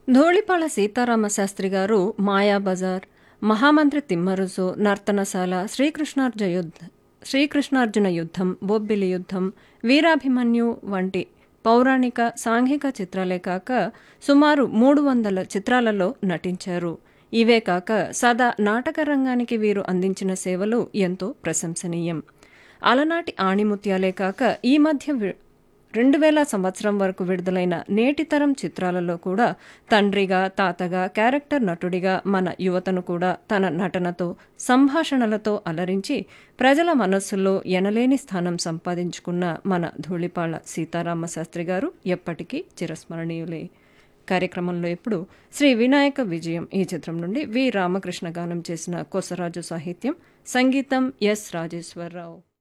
ధూళిపాళ సీతారామశాస్త్రి గారు మాయాబజార్, మహామంత్రి తిమ్మరుసు, నర్తనశాల, శ్రీకృష్ణార్జున యుద్ధం, బొబ్బిలి యుద్ధం, వీరాభిమన్యు వంటి పౌరాణిక సాంఘిక చిత్రాలే కాక సుమారు 300 చిత్రాలలో నటించారు. ఇవే కాక సదా నాటక రంగానికి వీరు అందించిన సేవలు ఎంతో ప్రశంసనీయం. అలనాటి ఆణిముత్యాలే కాక ఈ మధ్య 2000 సంవత్సరం వరకు విడుదలైన నేటితరం చిత్రాలలో కూడా తండ్రిగా, తాతగా, క్యారెక్టర్ నటుడిగా మన యువతను కూడా తన నటనతో, సంభాషణలతో అలరించి ప్రజల మనస్సుల్లో ఎనలేని స్థానం సంపాదించుకున్న మన ధూళిపాళ సీతారామశాస్త్రి గారు ఎప్పటికీ చిరస్మరణీయులే. కార్యక్రమంలో ఇప్పుడు శ్రీ వినాయక విజయం ఈ చిత్రం నుండి వి రామకృష్ణ గానం చేసిన కొసరాజు సాహిత్యం, సంగీతం ఎస్ రాజేశ్వరరావు.